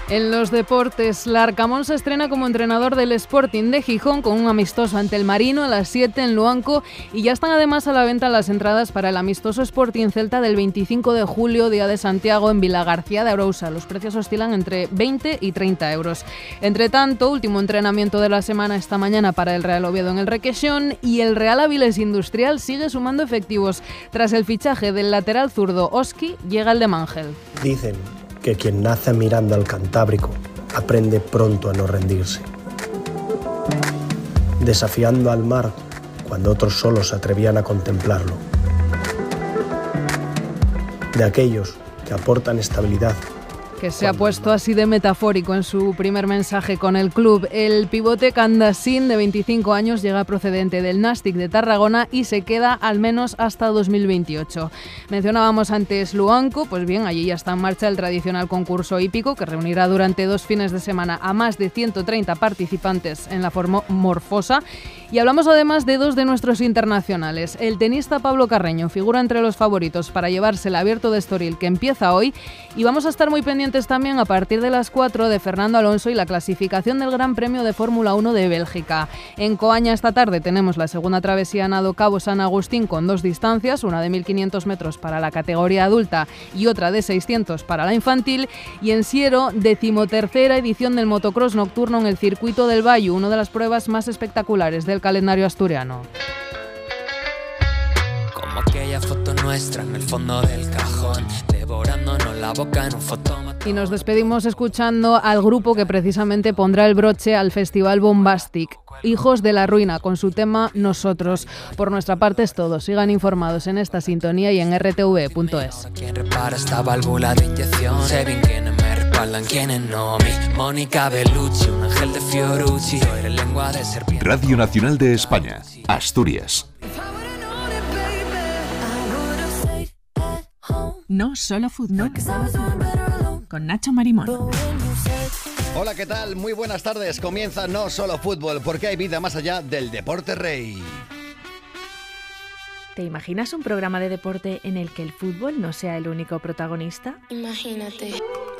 En los deportes, Larcamón se estrena como entrenador del Sporting de Gijón con un amistoso ante el Marino a las 7 en Luanco, y ya están además a la venta las entradas para el amistoso Sporting Celta del 25 de julio, Día de Santiago, en Vilagarcía de Arousa. Los precios oscilan entre 20 y 30 euros. Entre tanto, último entrenamiento de la semana esta mañana para el Real Oviedo en el Requesón, y el Real Avilés Industrial sigue sumando efectivos. Tras el fichaje del lateral zurdo Oski, llega el de Mangel. Dicen que quien nace mirando al Cantábrico aprende pronto a no rendirse, desafiando al mar cuando otros solo se atrevían a contemplarlo. De aquellos que aportan estabilidad. Que se ha puesto así de metafórico en su primer mensaje con el club. El pivote Candasín, de 25 años, llega procedente del Nàstic de Tarragona y se queda al menos hasta 2028. Mencionábamos antes Luanco, pues bien, allí ya está en marcha el tradicional concurso hípico que reunirá durante 2 fines de semana a más de 130 participantes en la Morfosa. Y hablamos además de 2 de nuestros internacionales. El tenista Pablo Carreño figura entre los favoritos para llevarse el Abierto de Estoril, que empieza hoy, y vamos a estar muy pendientes también a partir de las 4 de Fernando Alonso y la clasificación del Gran Premio de Fórmula 1 de Bélgica. En Coaña esta tarde tenemos la segunda travesía nado Cabo San Agustín con 2 distancias, una de 1.500 metros para la categoría adulta y otra de 600 para la infantil. Y en Siero, 13ª edición del motocross nocturno en el circuito del Bayu, una de las pruebas más espectaculares del calendario asturiano. Como aquella foto nuestra en el fondo del cajón, devorándonos la boca en un fotómetro. Y nos despedimos escuchando al grupo que precisamente pondrá el broche al Festival Bombastic, Hijos de la Ruina, con su tema Nosotros. Por nuestra parte es todo. Sigan informados en esta sintonía y en rtv.es. ¿Quién repara esta válvula de inyección? Sé bien quiénes me respaldan, quiénes no. Mi Mónica Bellucci, un ángel de Fiorucci. Tú eres lengua de serpiente. Radio Nacional de España, Asturias. No solo fútbol. Con Nacho Marimón. Hola, ¿qué tal? Muy buenas tardes. Comienza No Solo Fútbol, porque hay vida más allá del deporte rey. ¿Te imaginas un programa de deporte en el que el fútbol no sea el único protagonista? Imagínate.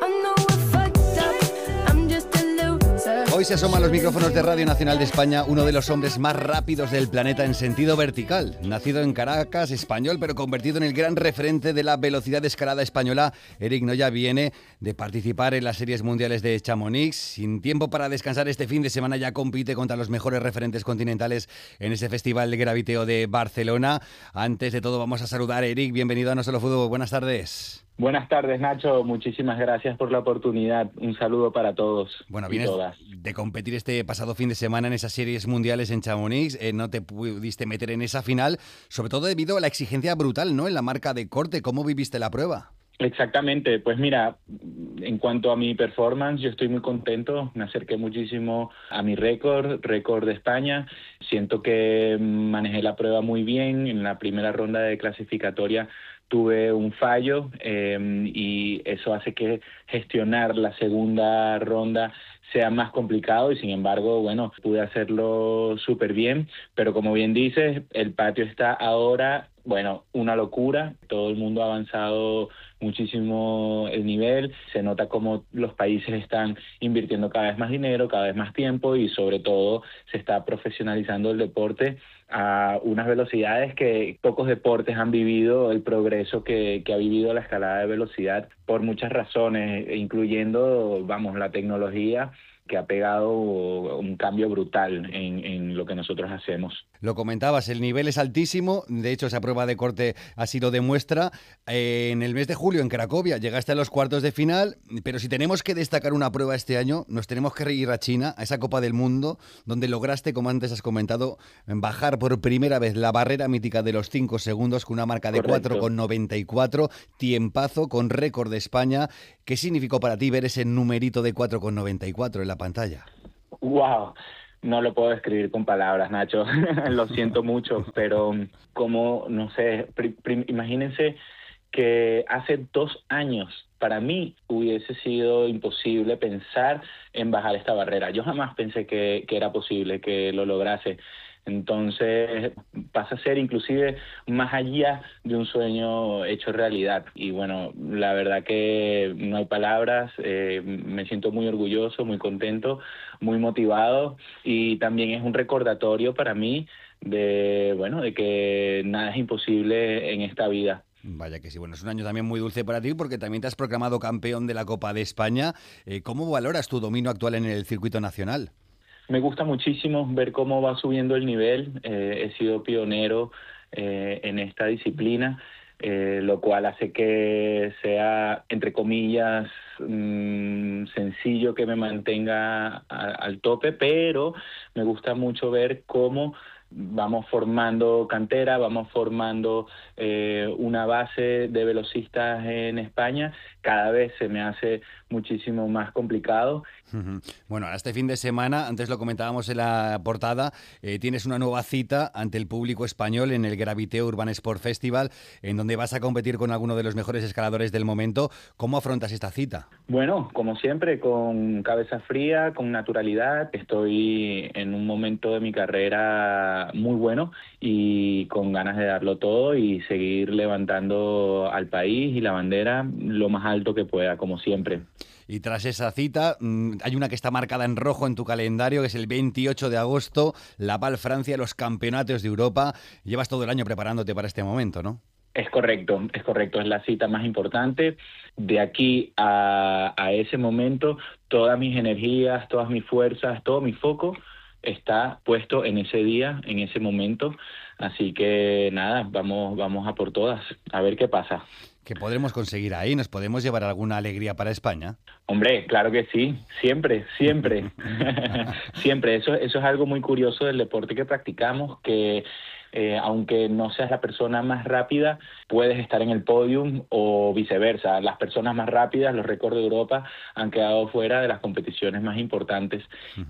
Hoy se asoma a los micrófonos de Radio Nacional de España uno de los hombres más rápidos del planeta en sentido vertical. Nacido en Caracas, español, pero convertido en el gran referente de la velocidad de escalada española, Eric Noya viene de participar en las series mundiales de Chamonix. Sin tiempo para descansar este fin de semana, ya compite contra los mejores referentes continentales en ese festival de graviteo de Barcelona. Antes de todo, vamos a saludar a Eric. Bienvenido a No Solo Fútbol. Buenas tardes. Buenas tardes, Nacho. Muchísimas gracias por la oportunidad. Un saludo para todos. Bueno, y vienes todas. de competir este pasado fin de semana en esas series mundiales en Chamonix. No te pudiste meter en esa final, sobre todo debido a la exigencia brutal, ¿no?, en la marca de corte. ¿Cómo viviste la prueba? Exactamente. Pues mira, en cuanto a mi performance, yo estoy muy contento. Me acerqué muchísimo a mi récord de España. Siento que manejé la prueba muy bien. En la primera ronda de clasificatoria tuve un fallo y eso hace que gestionar la segunda ronda sea más complicado, y sin embargo, bueno, pude hacerlo súper bien. Pero como bien dices, el patio está ahora, bueno, una locura. Todo el mundo ha avanzado muchísimo el nivel. Se nota como los países están invirtiendo cada vez más dinero, cada vez más tiempo, y sobre todo se está profesionalizando el deporte a unas velocidades que pocos deportes han vivido, el progreso que ha vivido la escalada de velocidad por muchas razones, incluyendo, vamos, la tecnología, que ha pegado un cambio brutal en lo que nosotros hacemos. Lo comentabas, el nivel es altísimo. De hecho, esa prueba de corte ha sido de muestra. En el mes de julio, en Cracovia, llegaste a los cuartos de final. Pero si tenemos que destacar una prueba este año, nos tenemos que ir a China, a esa Copa del Mundo, donde lograste, como antes has comentado, bajar por primera vez la barrera mítica de los 5 segundos con una marca de 4,94, tiempazo con récord de España. ¿Qué significó para ti ver ese numerito de 4,94 en la pantalla? ¡Wow! No lo puedo describir con palabras, Nacho. Lo siento mucho, pero como, no sé, imagínense que hace 2 años para mí hubiese sido imposible pensar en bajar esta barrera. Yo jamás pensé que era posible que lo lograse. Entonces pasa a ser inclusive más allá de un sueño hecho realidad. Y bueno, la verdad que no hay palabras, me siento muy orgulloso, muy contento, muy motivado, y también es un recordatorio para mí de que nada es imposible en esta vida. Vaya que sí, bueno, es un año también muy dulce para ti porque también te has proclamado campeón de la Copa de España. ¿Cómo valoras tu dominio actual en el circuito nacional? Me gusta muchísimo ver cómo va subiendo el nivel. He sido pionero en esta disciplina, lo cual hace que sea, entre comillas, sencillo que me mantenga al tope, pero me gusta mucho ver cómo vamos formando cantera, vamos formando una base de velocistas en España. Cada vez se me hace muchísimo más complicado. Bueno, ahora este fin de semana, antes lo comentábamos en la portada, tienes una nueva cita ante el público español en el Gravité Urban Sport Festival, en donde vas a competir con alguno de los mejores escaladores del momento. ¿Cómo afrontas esta cita? Bueno, como siempre, con cabeza fría, con naturalidad. Estoy en un momento de mi carrera muy bueno y con ganas de darlo todo y seguir levantando al país y la bandera lo más alto que pueda, como siempre. Y tras esa cita, hay una que está marcada en rojo en tu calendario, que es el 28 de agosto, Laval, Francia, los Campeonatos de Europa. Llevas todo el año preparándote para este momento, ¿no? Es correcto, es la cita más importante. De aquí a ese momento, todas mis energías, todas mis fuerzas, todo mi foco está puesto en ese día, en ese momento. Así que nada, vamos a por todas, a ver qué pasa. ¿Qué podremos conseguir ahí? ¿Nos podemos llevar alguna alegría para España? Hombre, claro que sí, siempre. Siempre, eso es algo muy curioso del deporte que practicamos, que aunque no seas la persona más rápida, puedes estar en el podium o viceversa. Las personas más rápidas, los récords de Europa, han quedado fuera de las competiciones más importantes.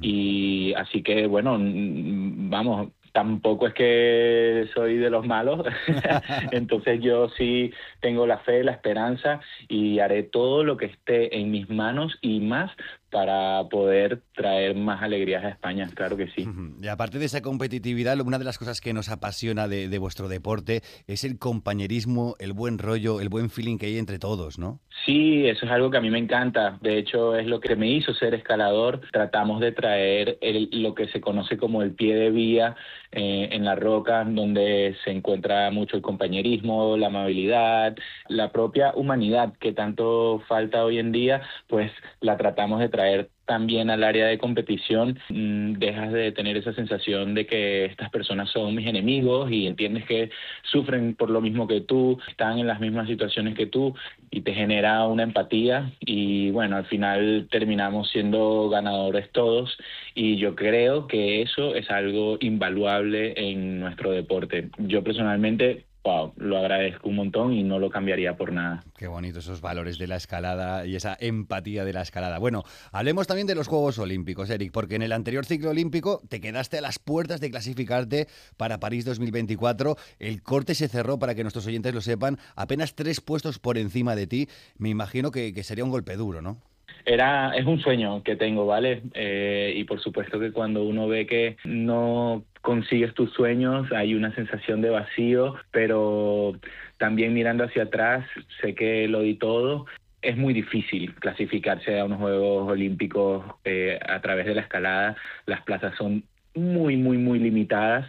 Y así que, bueno, vamos, tampoco es que soy de los malos, entonces yo sí tengo la fe, la esperanza y haré todo lo que esté en mis manos y más para poder traer más alegrías a España, claro que sí. Y aparte de esa competitividad, una de las cosas que nos apasiona de vuestro deporte es el compañerismo, el buen rollo, el buen feeling que hay entre todos, ¿no? Sí, eso es algo que a mí me encanta. De hecho, es lo que me hizo ser escalador. Tratamos de traer lo que se conoce como el pie de vía en la roca, donde se encuentra mucho el compañerismo, la amabilidad, la propia humanidad que tanto falta hoy en día, pues la tratamos de traer también al área de competición. Dejas de tener esa sensación de que estas personas son mis enemigos y entiendes que sufren por lo mismo que tú, están en las mismas situaciones que tú y te genera una empatía y bueno, al final terminamos siendo ganadores todos y yo creo que eso es algo invaluable en nuestro deporte. Yo personalmente lo agradezco un montón y no lo cambiaría por nada. Qué bonito esos valores de la escalada y esa empatía de la escalada. Bueno, hablemos también de los Juegos Olímpicos, Eric, porque en el anterior ciclo olímpico te quedaste a las puertas de clasificarte para París 2024. El corte se cerró, para que nuestros oyentes lo sepan, apenas 3 puestos por encima de ti. Me imagino que sería un golpe duro, ¿no? Es un sueño que tengo, ¿vale? Y por supuesto que cuando uno ve que no consigues tus sueños hay una sensación de vacío, pero también mirando hacia atrás sé que lo di todo. Es muy difícil clasificarse a unos Juegos Olímpicos a través de la escalada. Las plazas son muy, muy, muy limitadas.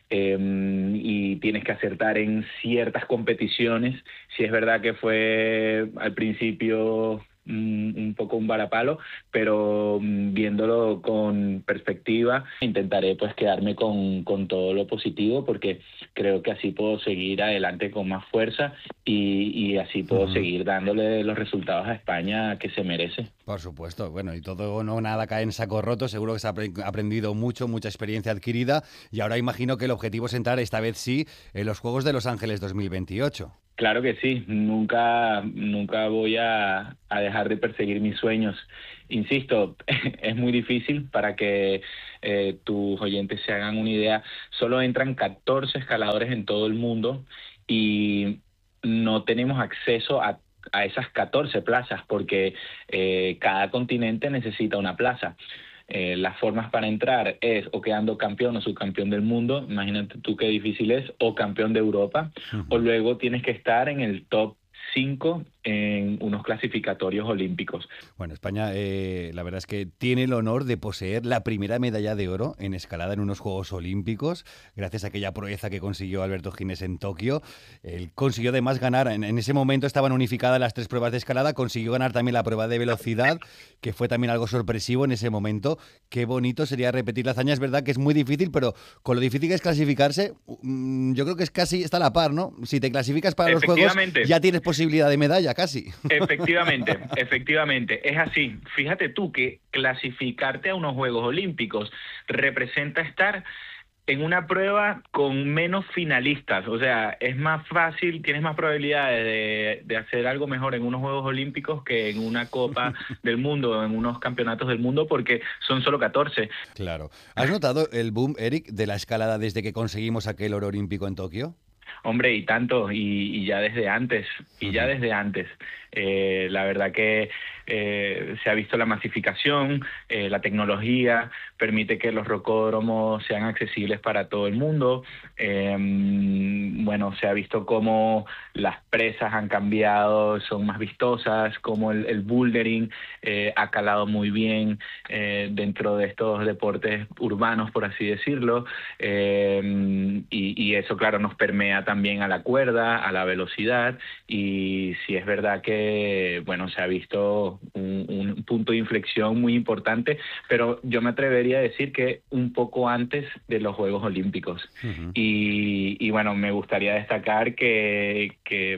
Y tienes que acertar en ciertas competiciones. Sí es verdad que fue al principio un poco un varapalo, pero viéndolo con perspectiva intentaré pues quedarme con todo lo positivo, porque creo que así puedo seguir adelante con más fuerza y así puedo seguir dándole los resultados a España que se merece. Por supuesto, bueno, y todo no nada cae en saco roto, seguro que se ha aprendido mucho, mucha experiencia adquirida y ahora imagino que el objetivo es entrar esta vez sí en los Juegos de Los Ángeles 2028. Claro que sí, nunca voy a dejar de perseguir mis sueños. Insisto, es muy difícil. Para que tus oyentes se hagan una idea, solo entran 14 escaladores en todo el mundo y no tenemos acceso a esas 14 plazas porque cada continente necesita una plaza. las formas para entrar es o quedando campeón o subcampeón del mundo, imagínate tú qué difícil es, o campeón de Europa, o luego tienes que estar en el top 5 en unos clasificatorios olímpicos. Bueno, España, la verdad es que tiene el honor de poseer la primera medalla de oro en escalada en unos Juegos Olímpicos, gracias a aquella proeza que consiguió Alberto Gines en Tokio. Él consiguió además ganar, en ese momento estaban unificadas las 3 pruebas de escalada, consiguió ganar también la prueba de velocidad, que fue también algo sorpresivo en ese momento. Qué bonito sería repetir la hazaña. Es verdad que es muy difícil, pero con lo difícil que es clasificarse, yo creo que es casi está a la par, ¿no? Si te clasificas para los Juegos, ya tienes posibilidad de medalla casi. Efectivamente, es así. Fíjate tú que clasificarte a unos Juegos Olímpicos representa estar en una prueba con menos finalistas, o sea, es más fácil, tienes más probabilidades de hacer algo mejor en unos Juegos Olímpicos que en una Copa del Mundo o en unos campeonatos del mundo, porque son solo 14. Claro. ¿Has notado el boom, Eric, de la escalada desde que conseguimos aquel oro olímpico en Tokio? Hombre, y tanto, y ya desde antes, la verdad que se ha visto la masificación, la tecnología permite que los rocódromos sean accesibles para todo el mundo. Bueno, se ha visto cómo las presas han cambiado, son más vistosas, cómo el bouldering ha calado muy bien dentro de estos deportes urbanos, por así decirlo, y eso, claro, nos permea también a la cuerda, a la velocidad, y sí es verdad que, bueno, se ha visto un punto de inflexión muy importante, pero yo me atrevería a decir que un poco antes de los Juegos Olímpicos. Uh-huh. Y bueno, me gustaría destacar que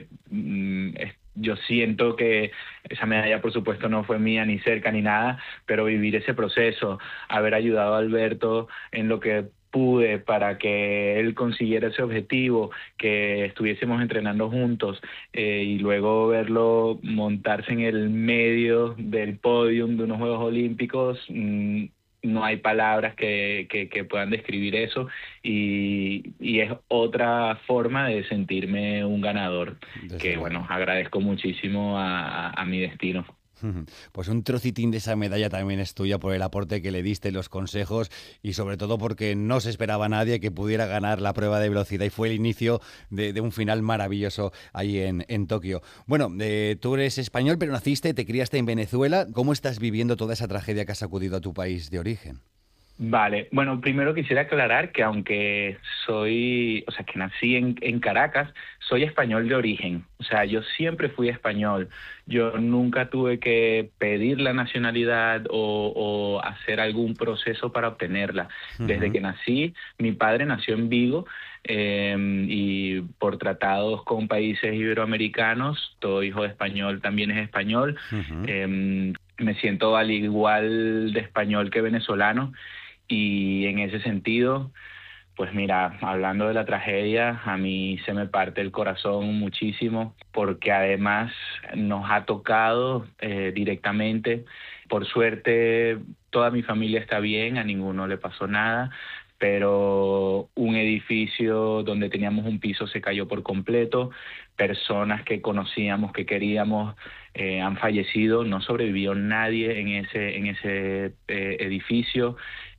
yo siento que esa medalla, por supuesto, no fue mía ni cerca ni nada, pero vivir ese proceso, haber ayudado a Alberto en lo que pude para que él consiguiera ese objetivo, que estuviésemos entrenando juntos, y luego verlo montarse en el medio del podium de unos Juegos Olímpicos, no hay palabras que puedan describir eso, y es otra forma de sentirme un ganador, que bueno, agradezco muchísimo a mi destino. Pues un trocitín de esa medalla también es tuya por el aporte que le diste, los consejos y sobre todo porque no se esperaba a nadie que pudiera ganar la prueba de velocidad y fue el inicio de un final maravilloso ahí en Tokio. Bueno, tú eres español pero naciste, te criaste en Venezuela. ¿Cómo estás viviendo toda esa tragedia que ha sacudido a tu país de origen? Vale, bueno, primero quisiera aclarar que aunque que nací en Caracas, soy español de origen. O sea, yo siempre fui español. Yo nunca tuve que pedir la nacionalidad o hacer algún proceso para obtenerla. Uh-huh. Desde que nací, mi padre nació en Vigo, y por tratados con países iberoamericanos, todo hijo de español también es español. Uh-huh. Me siento al igual de español que venezolano. Y en ese sentido, pues mira, hablando de la tragedia, a mí se me parte el corazón muchísimo porque además nos ha tocado directamente. Por suerte, toda mi familia está bien, a ninguno le pasó nada, pero un edificio donde teníamos un piso se cayó por completo, personas que conocíamos, que queríamos, han fallecido, no sobrevivió nadie en ese edificio.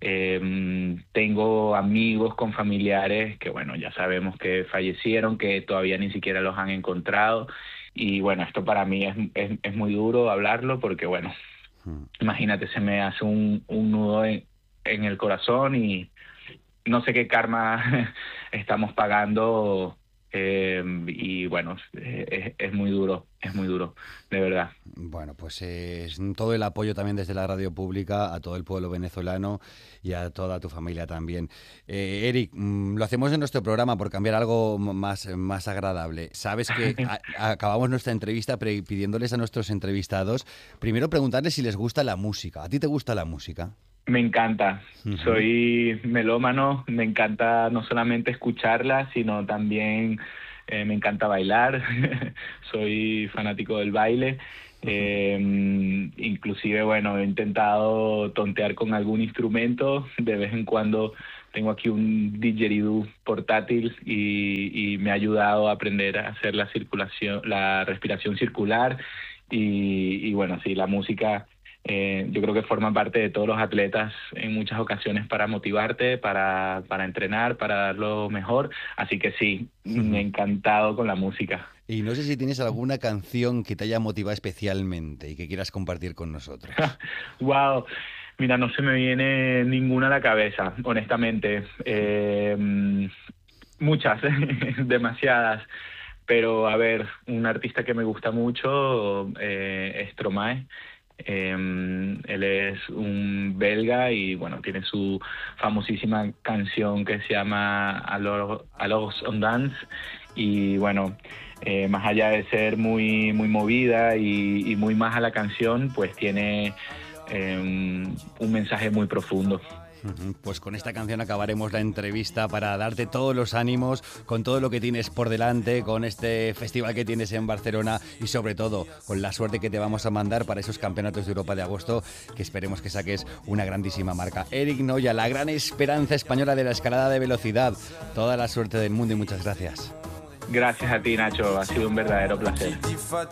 Tengo amigos con familiares que, bueno, ya sabemos que fallecieron, que todavía ni siquiera los han encontrado, y bueno, esto para mí es muy duro hablarlo porque, bueno, imagínate, se me hace un nudo en el corazón y no sé qué karma estamos pagando, y bueno, es muy duro, de verdad. Bueno, pues todo el apoyo también desde la radio pública a todo el pueblo venezolano y a toda tu familia también. Eric, lo hacemos en nuestro programa por cambiar algo más agradable. Sabes que acabamos nuestra entrevista pidiéndoles a nuestros entrevistados, primero preguntarles si les gusta la música. ¿A ti te gusta la música? Me encanta, soy melómano, me encanta no solamente escucharla, sino también me encanta bailar, soy fanático del baile, inclusive, bueno, he intentado tontear con algún instrumento, de vez en cuando tengo aquí un didgeridoo portátil y me ha ayudado a aprender a hacer la respiración circular, y bueno, sí, la música yo creo que forma parte de todos los atletas en muchas ocasiones para motivarte, para entrenar, para dar lo mejor. Así que sí, me he encantado con la música. Y no sé si tienes alguna canción que te haya motivado especialmente y que quieras compartir con nosotros. Wow, mira, no se me viene ninguna a la cabeza, honestamente. Muchas, demasiadas. Pero a ver, un artista que me gusta mucho es Stromae. Él es un belga y bueno, tiene su famosísima canción que se llama Alors on Dance, y bueno, más allá de ser muy movida y muy más a la canción, pues tiene un mensaje muy profundo. Pues con esta canción acabaremos la entrevista para darte todos los ánimos con todo lo que tienes por delante, con este festival que tienes en Barcelona y sobre todo con la suerte que te vamos a mandar para esos campeonatos de Europa de agosto, que esperemos que saques una grandísima marca. Eric Noya, la gran esperanza española de la escalada de velocidad. Toda la suerte del mundo y muchas gracias. Gracias a ti, Nacho, ha sido un verdadero placer.